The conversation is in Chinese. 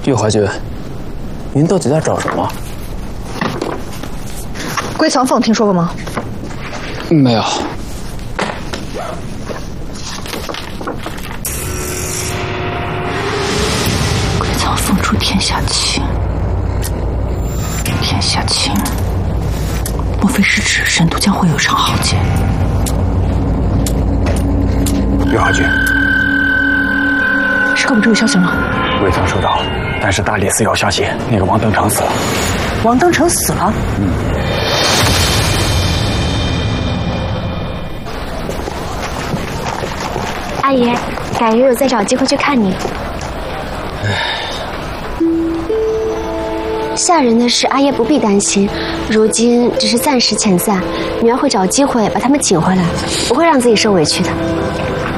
玉华君，您到底在找什么？ 归藏凤听说过吗？ 没有。 归藏凤出天下情，天下情，莫非是指神都将会有一场豪杰？ 玉华君， 是给我们这个消息了吗？ 未曾收到，但是大理寺有消息，那个王登成死了。 王登成死了？ 阿爷，改日我再找机会去看你。吓人的事，阿爷不必担心。如今只是暂时遣散，女儿会找机会把他们请回来，不会让自己受委屈的。